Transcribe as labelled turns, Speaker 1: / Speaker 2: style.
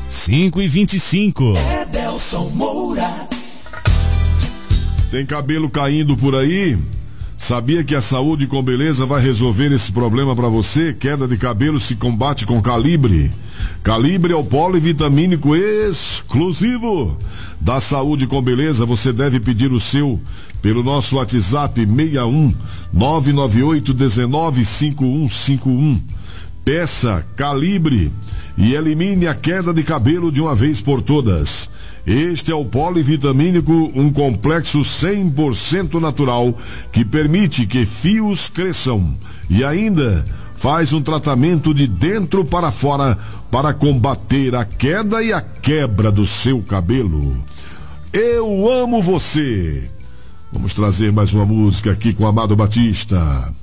Speaker 1: 5h25.
Speaker 2: Edelson Moura.
Speaker 3: Tem cabelo caindo por aí? Sabia que a Saúde com Beleza vai resolver esse problema para você? Queda de cabelo se combate com Calibre. Calibre é o polivitamínico exclusivo da Saúde com Beleza. Você deve pedir o seu pelo nosso WhatsApp 61 998 19 5151. Peça Calibre e elimine a queda de cabelo de uma vez por todas. Este é o polivitamínico, um complexo 100% natural que permite que fios cresçam e ainda faz um tratamento de dentro para fora para combater a queda e a quebra do seu cabelo. Eu amo você. Vamos trazer mais uma música aqui com Amado Batista.